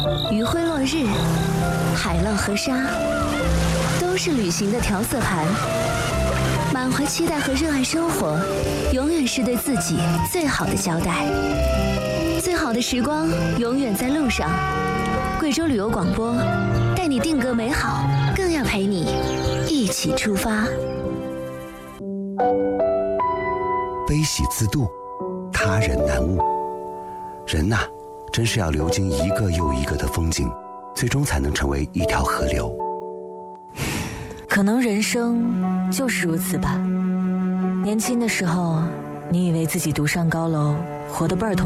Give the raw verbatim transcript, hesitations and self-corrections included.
余晖落日，海浪和沙，都是旅行的调色盘。满怀期待和热爱生活，永远是对自己最好的交代。最好的时光永远在路上。贵州旅游广播，带你定格美好，更要陪你一起出发。 悲喜自度，他人难悟。人呐、啊，真是要流经一个又一个的风景，最终才能成为一条河流。 可能人生就是如此吧。年轻的时候，你以为自己独上高楼，活得倍儿痛。